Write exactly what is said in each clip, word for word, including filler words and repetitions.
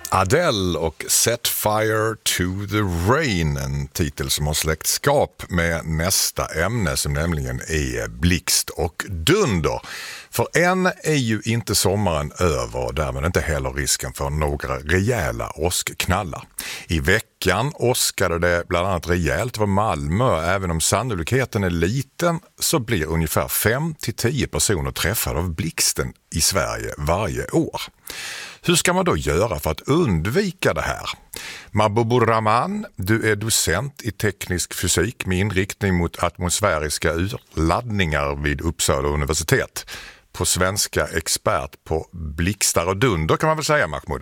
Adele och Set Fire to the Rain, en titel som har släktskap med nästa ämne som nämligen är blixt och dunder. För än är ju inte sommaren över och därmed inte heller risken för några rejäla åskknallar. I veckan åskade det bland annat rejält över Malmö. Även om sannolikheten är liten så blir ungefär fem till tio personer träffade av blixten i Sverige varje år. Hur ska man då göra för att undvika det här? Mahbubur Rahman, du är docent i teknisk fysik med inriktning mot atmosfäriska urladdningar vid Uppsala universitet. På svenska expert på blixtar och dunder kan man väl säga, Mahmoud?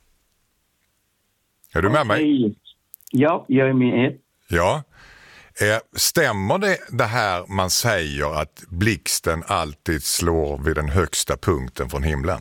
Är du med mig? Ja, jag är med. Ja. Stämmer det det här man säger att blixten alltid slår vid den högsta punkten från himlen?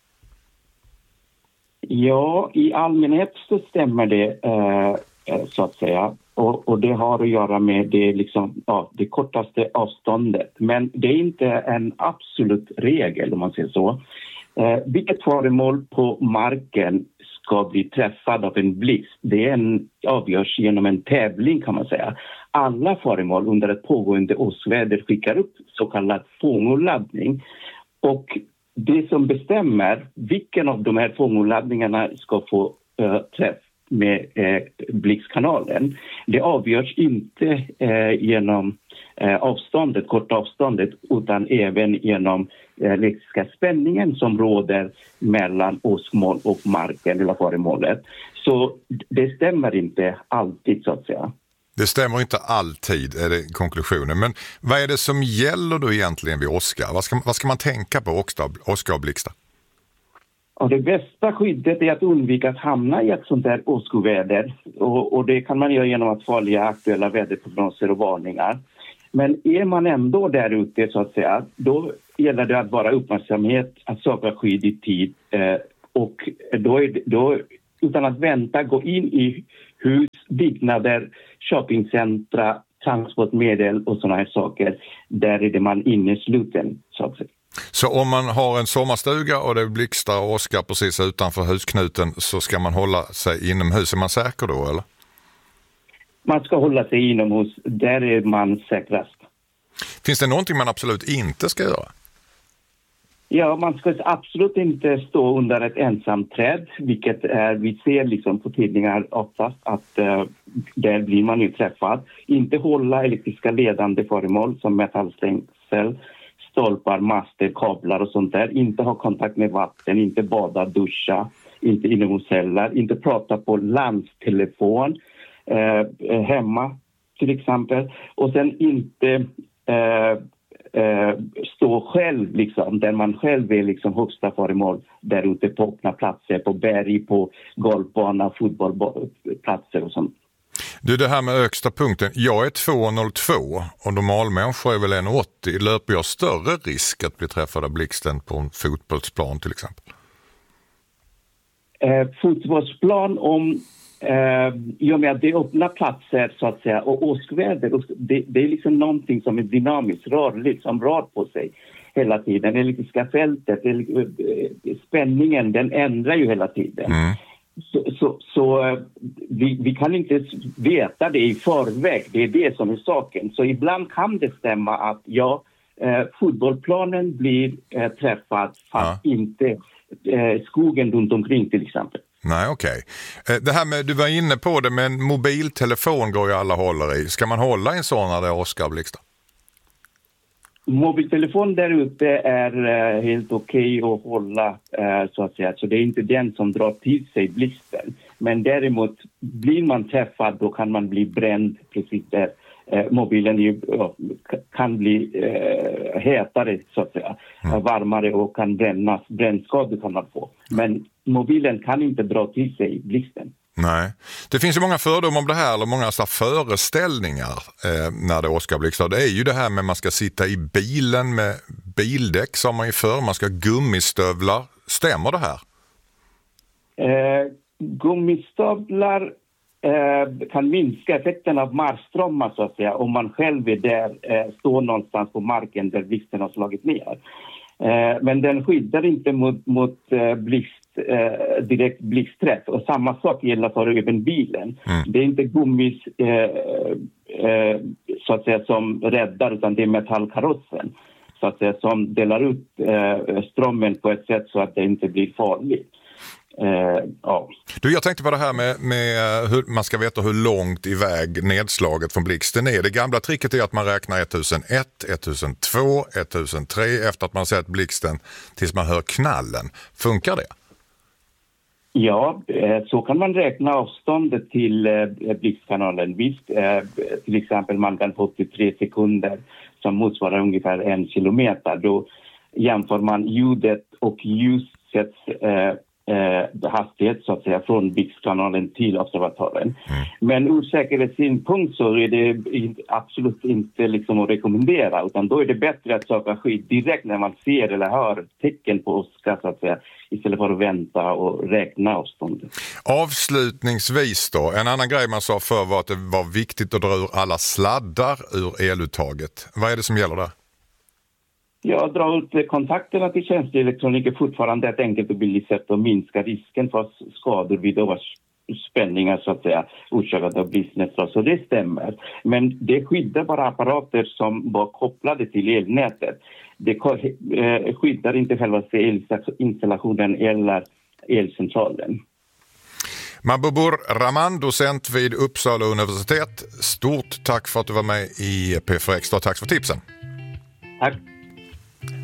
Ja, i allmänhet så stämmer det eh, så att säga. Och, och det har att göra med det, liksom, ja, det kortaste avståndet. Men det är inte en absolut regel om man säger så. Eh, vilket föremål på marken ska bli träffad av en blixt? Det är en, avgörs genom en tävling kan man säga. Alla föremål under ett pågående åskväder skickar upp så kallad fångoladdning. Och det som bestämmer vilken av de här fångoladdningarna ska få uh, träff med uh, blixtkanalen, det avgörs inte uh, genom uh, avståndet, korta avståndet, utan även genom uh, elektriska spänningen som råder mellan åskmoln och marken eller föremålet. Så det stämmer inte alltid så att säga. Det stämmer inte alltid, är det konklusionen. Men vad är det som gäller då egentligen vid åska? Vad ska, vad ska man tänka på åska och blixtar? Ja, det bästa skyddet är att undvika att hamna i ett sånt där åskoväder. Och, och det kan man göra genom att följa aktuella väderprognoser och varningar. Men är man ändå där ute så att säga, då gäller det att vara uppmärksamhet, att söka skydd i tid. Eh, och då, är det, då utan att vänta gå in i hus, byggnader, shoppingcentra, transportmedel och sådana här saker. Där är det man inne i sluten så att säga. Så om man har en sommarstuga och det blixtar och åskar precis utanför husknuten så ska man hålla sig inomhus? Är man säker då eller? Man ska hålla sig inomhus, där är man säkrast. Finns det någonting man absolut inte ska göra? Ja, man ska absolut inte stå under ett ensamt träd, vilket är, vi ser liksom på tidningar oftast att uh, där blir man ju träffad. Inte hålla elektriska ledande föremål som metallstängsel, stolpar, master, kablar och sånt där. Inte ha kontakt med vatten, inte bada, duscha, inte inomhusceller, inte prata på landstelefon uh, hemma till exempel. Och sen inte... Uh, Uh, stå själv liksom, där man själv är liksom högsta föremål där ute på öppna platser, på berg, på golfbana, fotbollplatser och sånt. Du, det här med högsta punkten, jag är två komma noll två och normalmänniskor är väl en komma åttio. Löper jag större risk att bli träffad av blixten på en fotbollsplan till exempel? Uh, fotbollsplan om Uh, I och med att det är öppna platser så att säga och åskväder, det, det är liksom någonting som är dynamiskt, rörligt, som rör på sig hela tiden. Det elektriska fältet, det, spänningen, den ändrar ju hela tiden. Mm. Så, så, så uh, vi, vi kan inte veta det i förväg, det är det som är saken. Så ibland kan det stämma att ja, uh, fotbollsplanen blir uh, träffad fast ja. inte uh, skogen runt omkring till exempel. Nej, okej. Okay. Det här med, du var inne på det, men mobiltelefon går ju alla håller i. Ska man hålla en sån när det åskar och blixtar? Mobiltelefon där ute är uh, helt okej okay att hålla uh, så att säga. Så det är inte den som drar till sig blixten. Men däremot blir man träffad då kan man bli bränd precis där. Uh, mobilen ju, uh, kan bli uh, hetare så att säga. Mm. Uh, varmare och kan brännas. Brännskador kan man få. Men mobilen kan inte dra till sig blixten. Nej. Det finns ju många fördomar om det här, eller många så föreställningar eh, när det åskar och blixtar. Det är ju det här med att man ska sitta i bilen med bildäck som man ju för, man ska ha gummistövlar. Stämmer det här? Eh, gummistövlar eh, kan minska effekten av marströmmar så att säga, om man själv är där, eh, står någonstans på marken där blixten har slagit ner. Eh, men den skyddar inte mot, mot eh, blixt eh, direkt blixtträff. Och samma sak gäller för även bilen. Mm. Det är inte gummis eh, eh, så att säga som räddar, utan det är metallkarossen så att säga, som delar ut eh, strömmen på ett sätt så att det inte blir farligt. Uh, ja. Du, jag tänkte på det här med, med hur man ska veta hur långt iväg nedslaget från blixten är. Det gamla tricket är att man räknar ett tusen ett, ett tusen två, ett tusen tre efter att man sett blixten tills man hör knallen. Funkar det? Ja, så kan man räkna avståndet till blixtkanalen. Visst, till exempel man kan få till tre sekunder som motsvarar ungefär en kilometer. Då jämför man ljudet och ljusets Eh, hastighet så att säga från blixtkanalen till observatören. Mm. Men ur säkerhetssynpunkt så är det in, absolut inte liksom att rekommendera, utan då är det bättre att söka skydd direkt när man ser eller hör tecken på åska så att säga, istället för att vänta och räkna avståndet. Avslutningsvis då, en annan grej man sa för var att det var viktigt att dra ur alla sladdar ur eluttaget. Vad är det som gäller där? Ja, dra ut kontakterna till känslig elektronik är fortfarande ett enkelt och billigt sätt att minska risken för skador vid överspänningar så att säga, orsakade av blixtnedslag. Så det stämmer. Men det skyddar bara apparater som var kopplade till elnätet. Det skyddar inte själva elinstallationen eller elcentralen. Mahbubur Rahman, docent vid Uppsala universitet. Stort tack för att du var med i P fyra Extra. Tack för tipsen. Tack.